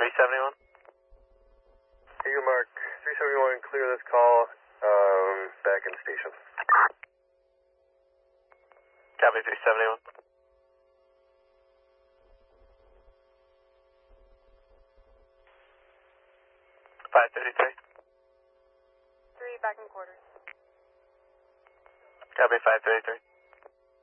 371. Eagle Mark 371, clear this call, back in station. Copy 371. 533. 3 back in quarters. Copy 533.